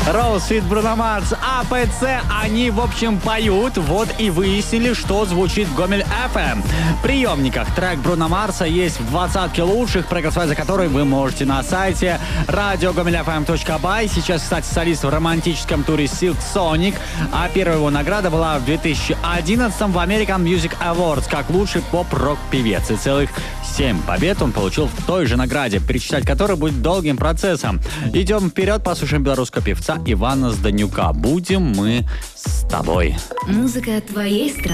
Rose Fit, Bruno Mars, АПЦ, они, в общем, поют. Вот и выяснили, что звучит в Гомель FM. В приемниках трек Бруно Марса есть в 20-ке лучших, проголосовать за который вы можете на сайте radio.gomelfm.by. Сейчас, кстати, солист в романтическом туре Silk Sonic, а первая его награда была в 2011-м в American Music Awards как лучший поп-рок-певец. И целых 7 побед он получил в той же награде, перечислять которую будет долгим процессом. Идем вперед, послушаем белорусского певца Ивана Зданюка. Будем мы с тобой. Музыка твоей страны.